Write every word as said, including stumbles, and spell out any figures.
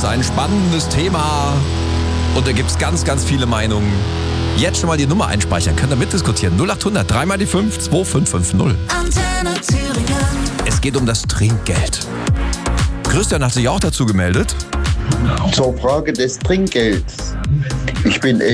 ist ein spannendes Thema und da gibt es ganz, ganz viele Meinungen. Jetzt schon mal die Nummer einspeichern, könnt ihr mitdiskutieren. null achthundert, drei mal die fünf, zwei fünf fünf null. Antenne Thüringen. Es geht um das Trinkgeld. Christian hat sich auch dazu gemeldet. Zur Frage des Trinkgelds. Ich bin